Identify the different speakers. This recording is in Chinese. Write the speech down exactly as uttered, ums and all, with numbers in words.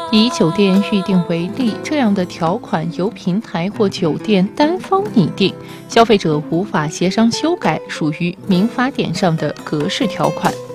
Speaker 1: 以酒店预订为例，这样的条款由平台或酒店单方拟定，消费者无法协商修改，属于民法典上的格式条款。